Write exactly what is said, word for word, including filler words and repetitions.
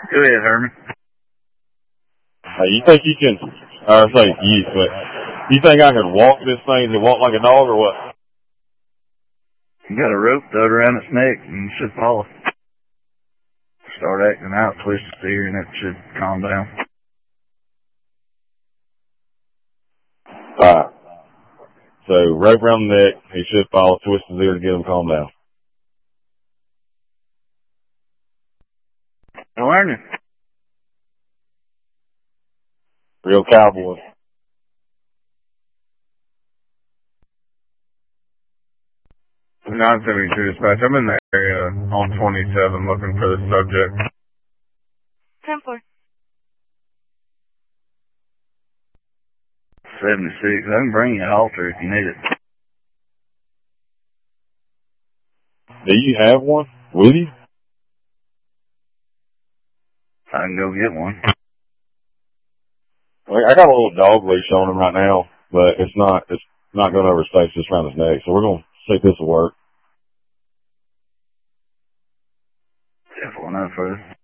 Go ahead, Herman. Hey, you think you can, I say you, but you think I can walk this thing and walk like a dog or what? You got a rope tied around its neck and you should follow. Start acting out, twist the steer, and it should calm down. Alright. So, rope around the neck, he should follow, twist his ear to get him calm down. You're learning. Real cowboy. nine seventy-two dispatch. I'm in the area on twenty-seven looking for the subject. ten four. seventy-six. I can bring you an halter if you need it. Do you have one with you? I can go get one. I got a little dog leash on him right now, but it's not, it's not going over his face, just around his neck. So we're going to see if this will work. ten four, no further.